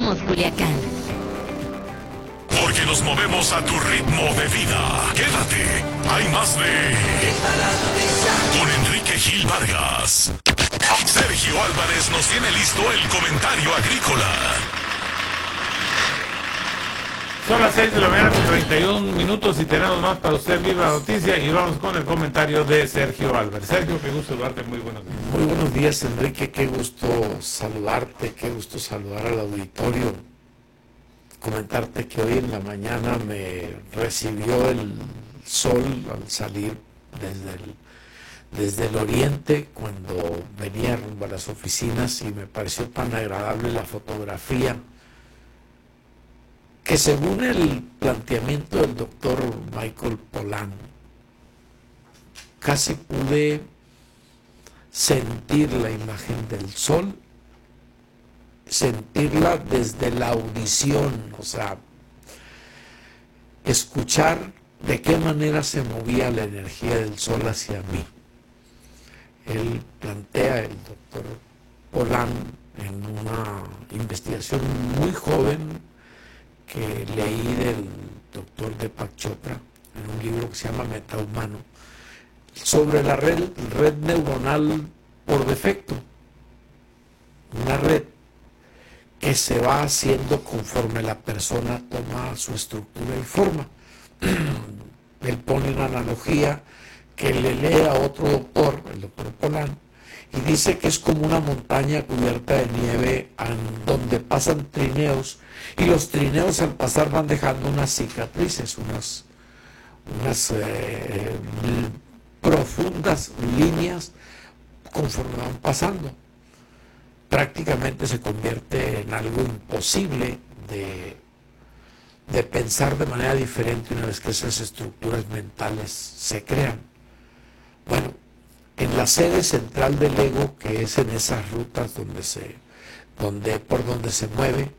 Somos Culiacán. Porque nos movemos a tu ritmo de vida. Quédate, hay más de... Con Enrique Gil Vargas. Sergio Álvarez nos tiene listo el comentario agrícola. Son las 6 de la mañana con 31 minutos y tenemos más para usted. Viva la noticia y vamos con el comentario de Sergio Álvarez. Sergio, qué gusto saludarte, muy buenos días. Muy buenos días, Enrique, qué gusto saludarte, qué gusto saludar al auditorio. Comentarte que hoy en la mañana me recibió el sol al salir desde el oriente cuando venía rumbo a las oficinas, y me pareció tan agradable la fotografía que, según el planteamiento del doctor Michael Pollan, casi pude sentir la imagen del sol, sentirla desde la audición, o sea, escuchar de qué manera se movía la energía del sol hacia mí. Él plantea, el doctor Pollan, en una investigación muy joven que leí del doctor Deepak Chopra, en un libro que se llama Metahumano, sobre la red neuronal por defecto, una red que se va haciendo conforme la persona toma su estructura y forma. Él pone una analogía que le lee a otro doctor, el doctor Pollan, y dice que es como una montaña cubierta de nieve donde pasan trineos, y los trineos al pasar van dejando unas cicatrices, unas profundas líneas conforme van pasando. Prácticamente se convierte en algo imposible de pensar de manera diferente una vez que esas estructuras mentales se crean. Bueno, en la sede central del ego, que es en esas rutas por donde se mueve,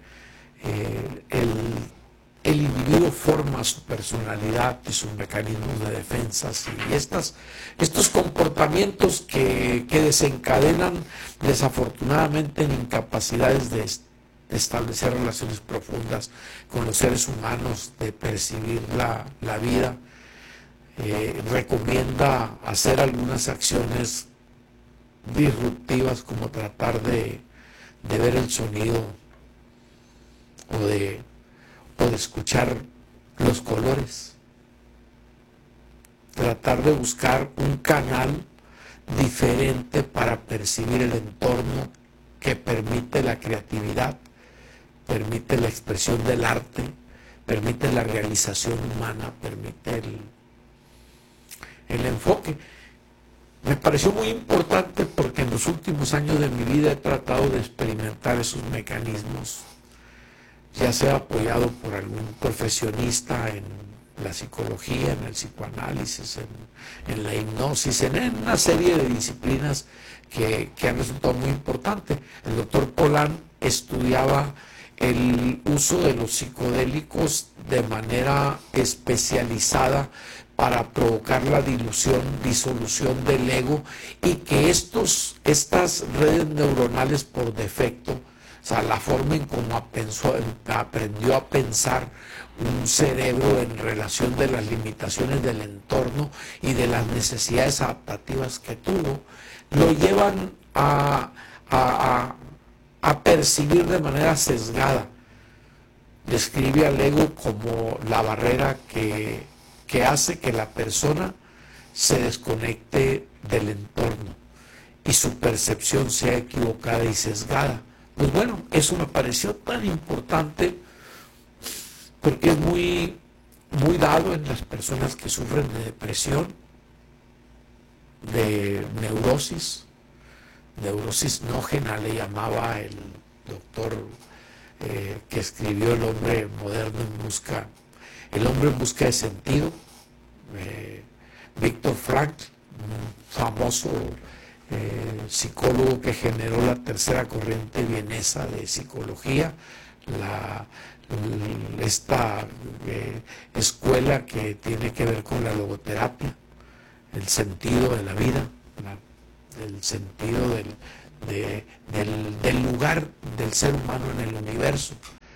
el individuo forma su personalidad y sus mecanismos de defensa, y estos comportamientos que desencadenan desafortunadamente en incapacidades de establecer relaciones profundas con los seres humanos, de percibir la vida. Recomienda hacer algunas acciones disruptivas, como tratar de ver el sonido o de escuchar los colores, tratar de buscar un canal diferente para percibir el entorno, que permite la creatividad, permite la expresión del arte, permite la realización humana, permite el enfoque. Me pareció muy importante porque en los últimos años de mi vida he tratado de experimentar esos mecanismos, ya sea apoyado por algún profesionista en la psicología, en el psicoanálisis, en la hipnosis, en una serie de disciplinas que han resultado muy importantes. El doctor Pollan estudiaba el uso de los psicodélicos de manera especializada para provocar la disolución del ego, y que estas redes neuronales por defecto, o sea, la forma en cómo aprendió a pensar un cerebro en relación de las limitaciones del entorno y de las necesidades adaptativas que tuvo, lo llevan a percibir de manera sesgada. Describe al ego como la barrera que hace que la persona se desconecte del entorno y su percepción sea equivocada y sesgada. Pues bueno, eso me pareció tan importante porque es muy, muy dado en las personas que sufren de depresión, de neurosis nógena, le llamaba el doctor que escribió El hombre moderno El hombre en busca de sentido, Viktor Frankl, un famoso psicólogo que generó la tercera corriente vienesa de psicología, esta escuela que tiene que ver con la logoterapia, el sentido de la vida, el sentido del lugar del ser humano en el universo.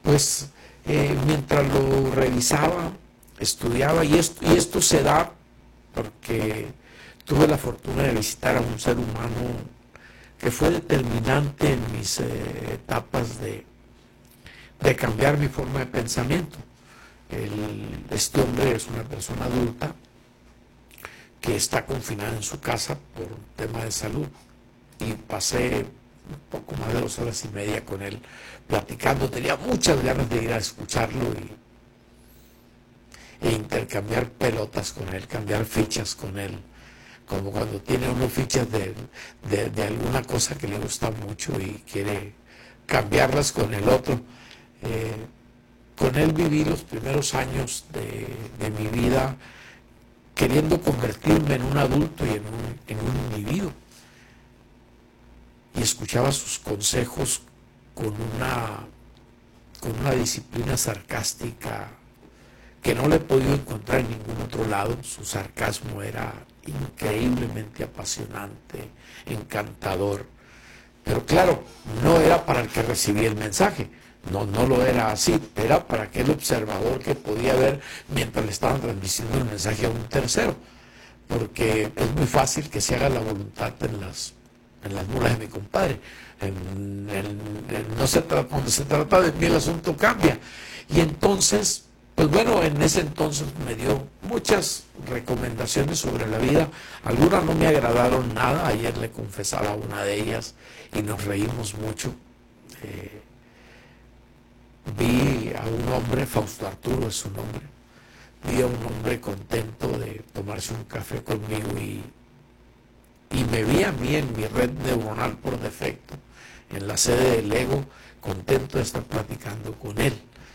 pues mientras lo revisaba, estudiaba, y esto se da porque tuve la fortuna de visitar a un ser humano que fue determinante en mis etapas de cambiar mi forma de pensamiento. Este hombre es una persona adulta que está confinada en su casa por un tema de salud, y pasé un poco más de 2 horas y media con él platicando. Tenía muchas ganas de ir a escucharlo e intercambiar pelotas con él, cambiar fichas con él, como cuando tiene uno fichas de alguna cosa que le gusta mucho y quiere cambiarlas con el otro. Con él viví los primeros años de mi vida queriendo convertirme en un adulto y en un individuo. Y escuchaba sus consejos con una disciplina sarcástica que no le he podido encontrar en ningún otro lado. Su sarcasmo era increíblemente apasionante, encantador. Pero claro, no era para el que recibía el mensaje. No lo era así, era para aquel observador que podía ver mientras le estaban transmitiendo el mensaje a un tercero, porque es muy fácil que se haga la voluntad en las mulas de mi compadre. Cuando se trata de mí el asunto cambia. Y entonces, pues bueno, en ese entonces me dio muchas recomendaciones sobre la vida. Algunas no me agradaron nada. Ayer le confesaba una de ellas y nos reímos mucho. Vi a un hombre, Fausto Arturo es su nombre, vi a un hombre contento de tomarse un café conmigo y me vi a mí en mi red neuronal por defecto, en la sede del ego, contento de estar platicando con él,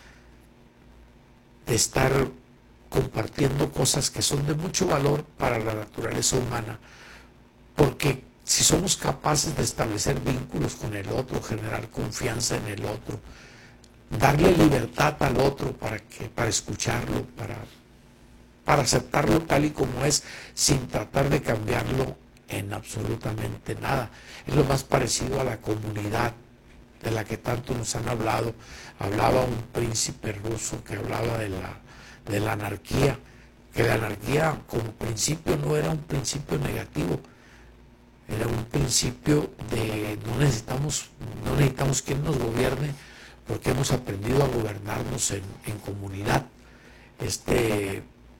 de estar compartiendo cosas que son de mucho valor para la naturaleza humana, porque si somos capaces de establecer vínculos con el otro, generar confianza en el otro, darle libertad al otro para escucharlo, para aceptarlo tal y como es, sin tratar de cambiarlo en absolutamente nada. Es lo más parecido a la comunidad de la que tanto nos han hablado. Hablaba un príncipe ruso que hablaba de la anarquía, que la anarquía como principio no era un principio negativo, era un principio de no necesitamos quien nos gobierne, porque hemos aprendido a gobernarnos en comunidad. Este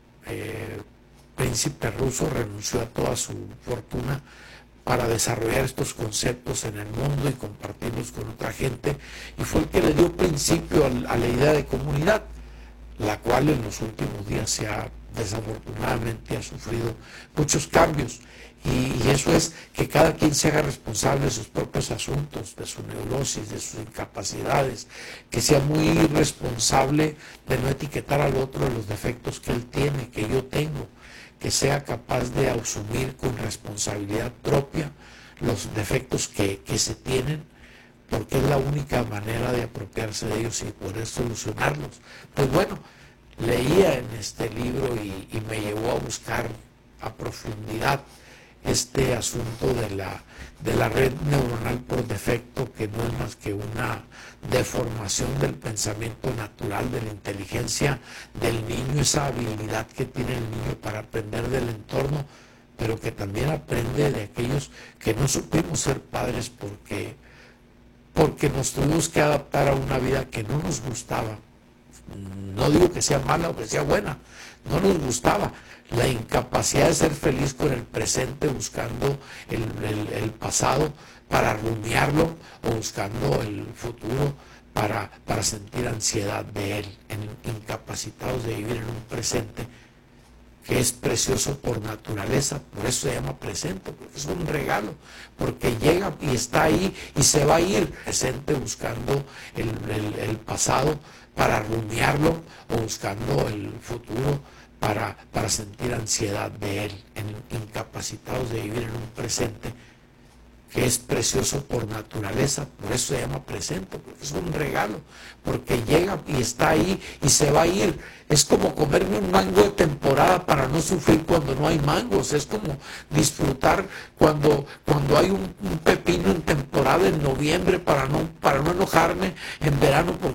príncipe ruso renunció a toda su fortuna para desarrollar estos conceptos en el mundo y compartirlos con otra gente, y fue el que le dio principio a la idea de comunidad, la cual en los últimos días desafortunadamente ha sufrido muchos cambios. Y eso es que cada quien se haga responsable de sus propios asuntos, de su neurosis, de sus incapacidades, que sea muy responsable de no etiquetar al otro de los defectos que él tiene, que yo tengo, que sea capaz de asumir con responsabilidad propia los defectos que se tienen, porque es la única manera de apropiarse de ellos y poder solucionarlos. Pues bueno, leía en este libro y me llevó a buscar a profundidad este asunto de la red neuronal por defecto, que no es más que una deformación del pensamiento natural, de la inteligencia del niño, esa habilidad que tiene el niño para aprender del entorno, pero que también aprende de aquellos que no supimos ser padres porque nos tuvimos que adaptar a una vida que no nos gustaba. No digo que sea mala o que sea buena, no nos gustaba. La incapacidad de ser feliz con el presente, buscando el pasado para rumiarlo, o buscando el futuro para sentir ansiedad de él, incapacitados de vivir en un presente que es precioso por naturaleza. Por eso se llama presente, porque es un regalo, porque llega y está ahí y se va a ir. Presente, buscando el pasado para rumiarlo, o buscando el futuro para sentir ansiedad de él, incapacitados de vivir en un presente que es precioso por naturaleza. Por eso se llama presente, porque es un regalo, porque llega y está ahí y se va a ir. Es como comerme un mango de temporada para no sufrir cuando no hay mangos. Es como disfrutar cuando hay un pepino en temporada en noviembre para no enojarme en verano